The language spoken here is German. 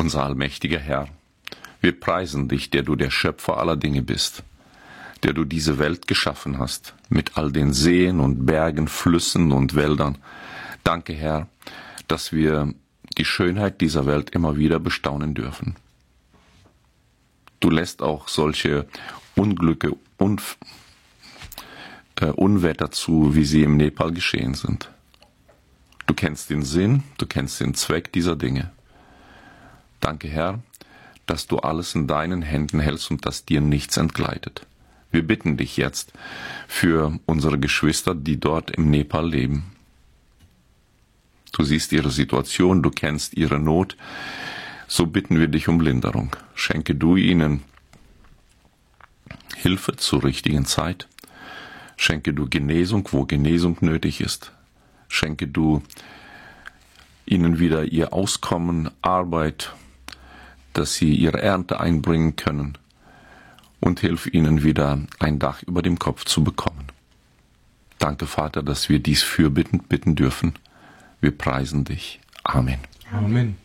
Unser allmächtiger Herr, wir preisen dich, der du der Schöpfer aller Dinge bist, der du diese Welt geschaffen hast, mit all den Seen und Bergen, Flüssen und Wäldern. Danke, Herr, dass wir die Schönheit dieser Welt immer wieder bestaunen dürfen. Du lässt auch solche Unglücke, Unwetter zu, wie sie im Nepal geschehen sind. Du kennst den Sinn, du kennst den Zweck dieser Dinge. Danke, Herr, dass du alles in deinen Händen hältst und dass dir nichts entgleitet. Wir bitten dich jetzt für unsere Geschwister, die dort im Nepal leben. Du siehst ihre Situation, du kennst ihre Not. So bitten wir dich um Linderung. Schenke du ihnen Hilfe zur richtigen Zeit. Schenke du Genesung, wo Genesung nötig ist. Schenke du ihnen wieder ihr Auskommen, Arbeit, dass sie ihre Ernte einbringen können. Und hilf ihnen wieder ein Dach über dem Kopf zu bekommen. Danke, Vater, dass wir dies fürbittend bitten dürfen. Wir preisen dich. Amen. Amen.